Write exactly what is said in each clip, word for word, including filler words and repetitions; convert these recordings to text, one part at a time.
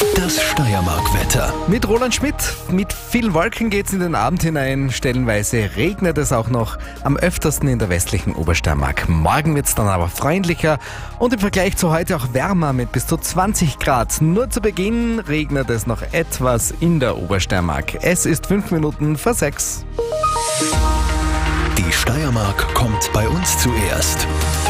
Das Steiermark-Wetter. Mit Roland Schmidt. Mit vielen Wolken geht's in den Abend hinein. Stellenweise regnet es auch noch, am öftersten in der westlichen Obersteiermark. Morgen wird's dann aber freundlicher und im Vergleich zu heute auch wärmer mit bis zu zwanzig Grad. Nur zu Beginn regnet es noch etwas in der Obersteiermark. Es ist fünf Minuten vor sechs. Die Steiermark kommt bei uns zuerst.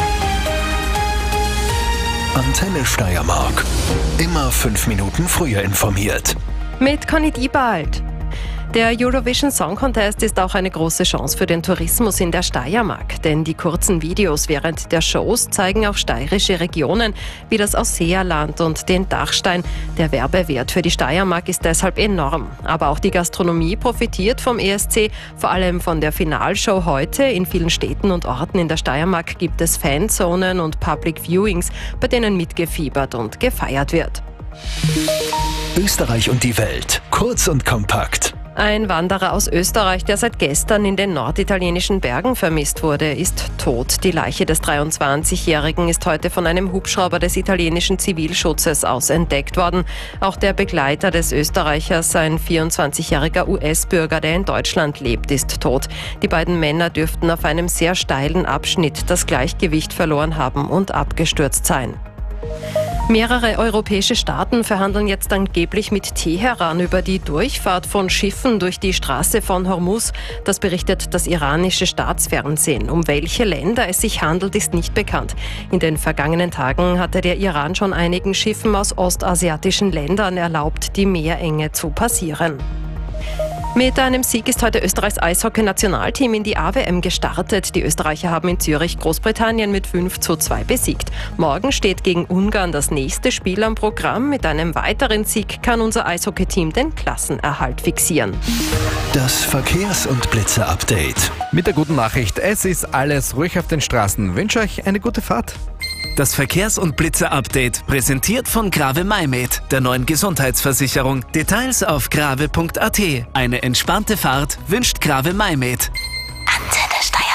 Antenne Steiermark. Immer fünf Minuten früher informiert. Mit Conny Diebald. Der Eurovision Song Contest ist auch eine große Chance für den Tourismus in der Steiermark, denn die kurzen Videos während der Shows zeigen auch steirische Regionen wie das Ausseerland und den Dachstein. Der Werbewert für die Steiermark ist deshalb enorm. Aber auch die Gastronomie profitiert vom E S C, vor allem von der Finalshow heute. In vielen Städten und Orten in der Steiermark gibt es Fanzonen und Public Viewings, bei denen mitgefiebert und gefeiert wird. Österreich und die Welt. Kurz und kompakt. Ein Wanderer aus Österreich, der seit gestern in den norditalienischen Bergen vermisst wurde, ist tot. Die Leiche des dreiundzwanzigjährigen ist heute von einem Hubschrauber des italienischen Zivilschutzes aus entdeckt worden. Auch der Begleiter des Österreichers, ein vierundzwanzigjähriger U S-Bürger, der in Deutschland lebt, ist tot. Die beiden Männer dürften auf einem sehr steilen Abschnitt das Gleichgewicht verloren haben und abgestürzt sein. Mehrere europäische Staaten verhandeln jetzt angeblich mit Teheran über die Durchfahrt von Schiffen durch die Straße von Hormuz. Das berichtet das iranische Staatsfernsehen. Um welche Länder es sich handelt, ist nicht bekannt. In den vergangenen Tagen hatte der Iran schon einigen Schiffen aus ostasiatischen Ländern erlaubt, die Meerenge zu passieren. Mit einem Sieg ist heute Österreichs Eishockey-Nationalteam in die A W M gestartet. Die Österreicher haben in Zürich Großbritannien mit fünf zu zwei besiegt. Morgen steht gegen Ungarn das nächste Spiel am Programm. Mit einem weiteren Sieg kann unser Eishockey-Team den Klassenerhalt fixieren. Das Verkehrs- und Blitze-Update. Mit der guten Nachricht, es ist alles ruhig auf den Straßen. Ich wünsche euch eine gute Fahrt. Das Verkehrs- und Blitzer-Update präsentiert von Grave MyMed, der neuen Gesundheitsversicherung. Details auf grave punkt a t. Eine entspannte Fahrt wünscht Grave MyMed.